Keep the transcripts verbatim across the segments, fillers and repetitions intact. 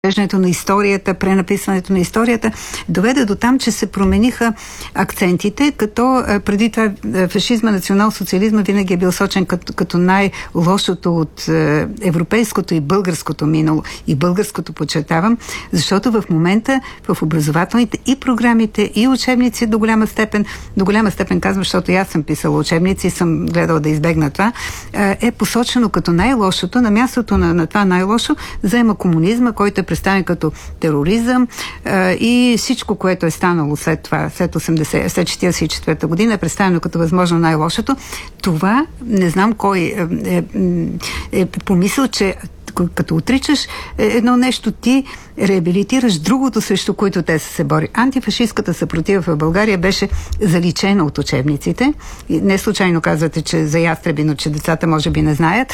Преждането на историята, пренаписването на историята, доведе до там, че се промениха акцентите, като преди това фашизма, национал-социализма винаги е бил сочен като, като най-лошото от европейското и българското минало. И българското подчертавам, защото в момента в образователните и програмите, и учебници до голяма степен, до голяма степен казвам, защото аз съм писала учебници и съм гледала да избегна това, е посочено като най-лошото. На мястото на, на това най-лошо заема комунизма, който е представен като тероризъм а, и всичко, което е станало след това, след, осемдесет, след четиридесет и четвърта година, е представено като възможно най-лошото. Това, не знам кой е, е, е помислил, че като отричаш едно нещо, ти реабилитираш другото, срещу което те са се бори. Антифашистката съпротива в България беше заличена от учебниците. Не случайно казвате, че за ястреби, но че децата може би не знаят.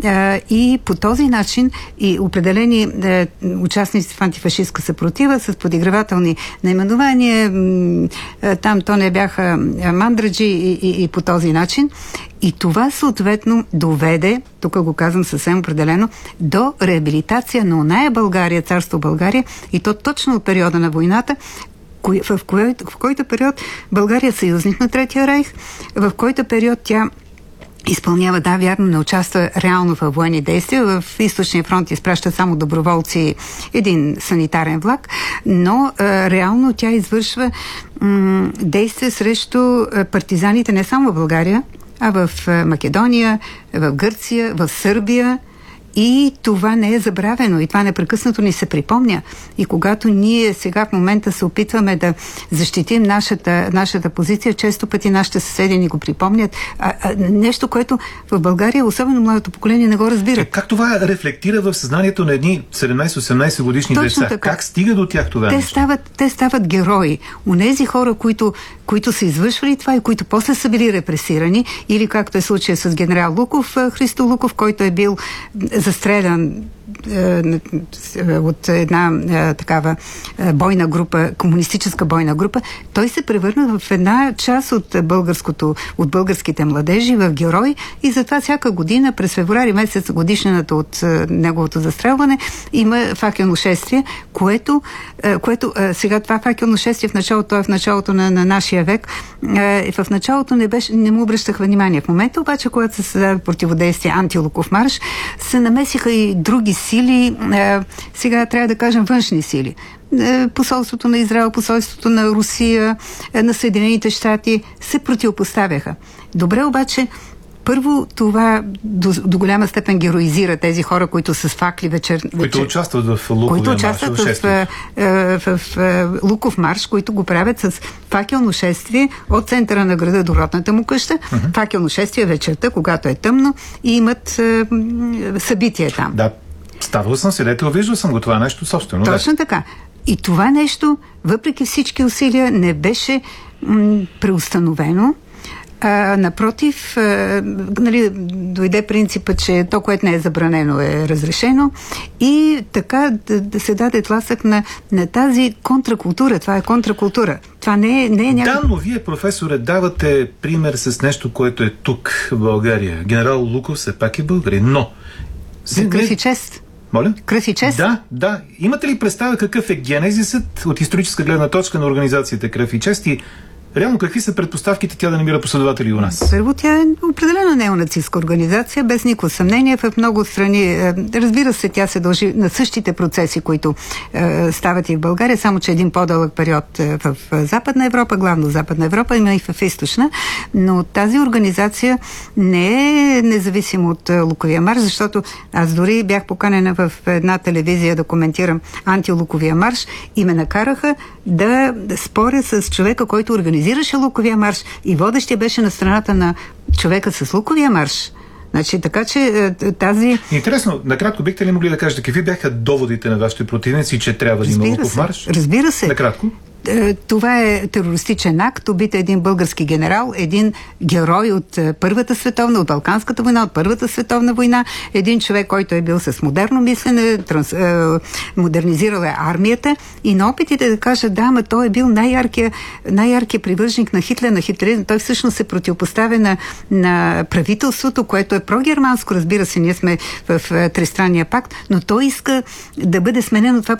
И по този начин и определени участници в антифашистка съпротива с подигравателни наименования, там то не бяха мандраджи и, и, и по този начин. И това съответно доведе, тук го казвам съвсем определено, до реабилитация на оная България, царство България, и то точно от периода на войната, в, кой, в който период България е съюзник на Третия рейх, в който период тя изпълнява, да, вярно, не участва реално в военни действия. В Източния фронт изпраща само доброволци, един санитарен влак, но а, реално тя извършва м- действия срещу партизаните не само в България, а в Македония, в Гърция, в Сърбия. И това не е забравено. И това непрекъснато ни се припомня. И когато ние сега в момента се опитваме да защитим нашата, нашата позиция, често пъти нашите съседи ни го припомнят. А, а, нещо, което в България, особено младото поколение, не го разбира. Как това рефлектира в съзнанието на едни седемнайсет-осемнайсет годишни Точно деца? Така. Как стига до тях това те нещо? Стават, те стават герои. Онези хора, които, които са извършвали това и които после са били репресирани, или както е случая с генерал Луков, Христо Луков, който е бил застрелян от една такава бойна група, комунистическа бойна група, той се превърна в една част от българското, от българските младежи в герой, и затова всяка година през февруари месец, годишнината от неговото застрелване, има факелно шествие, което, което сега това факелно шествие в началото, е в началото на, на нашия век, в началото не, беше, не му обръщах внимание. В момента обаче, когато се създаде противодействие антилуков марш, се намесиха и други сили, сега трябва да кажем външни сили. Посолството на Израел, посолството на Русия, на Съединените щати се противопоставяха. Добре, обаче, първо това до, до голяма степен героизира тези хора, които с факли вечер... Които вечер, участват в Луковия които марш. участват в, в, в, в, в Луков марш, които го правят с факелно шествие от центъра на града до родната му къща. Uh-huh. Факелно шествие вечерта, когато е тъмно, и имат е, събитие там. Да, ставал съм свидетел, виждал съм го това нещо собствено. Точно да. така. И това нещо, въпреки всички усилия, не беше м- преустановено. А, напротив, а, нали, дойде принципа, че то, което не е забранено, е разрешено, и така да, да се даде тласък на, на тази контракултура. Това е контракултура. Това не е, не е някакъв... Да, но вие, професоре, давате пример с нещо, което е тук, в България. Генерал Луков все пак е българин, но... За кръв и чест. Моля? Кръв и чест? Да, да. Имате ли представа какъв е генезисът от историческа гледна точка на организацията Кръв и чест и реално какви са предпоставките тя да намира последователи у нас? Първо, тя е определено неонацистска организация, без никакво съмнение. В много страни, разбира се, тя се дължи на същите процеси, които е, стават и в България, само че един по-дълъг период в Западна Европа, главно в Западна Европа, има и в Източна. Но тази организация не е независима от Луковия марш, защото аз дори бях поканена в една телевизия да коментирам антилуковия марш и ме накараха да споря с човека, който организираше Луковия марш, и водещия беше на страната на човека с Луковия марш. Значи, така че тази... Интересно, накратко бихте ли могли да кажете какви бяха доводите на вашите противници, че трябва да има Луков марш? Разбира се. Накратко. Това е терористичен акт. Убит един български генерал, един герой от Първата световна, от Балканската война, от Първата световна война, един човек, който е бил с модерно мислене, транс, е, модернизирал е армията, и на опитите да кажа, да, ама той е бил най-яркият най-яркия привърженик на Хитлер, на хитлеризъм. Той всъщност се противопоставя на, на правителството, което е прогерманско, разбира се, ние сме в, в Тристранния пакт, но той иска да бъде сменено това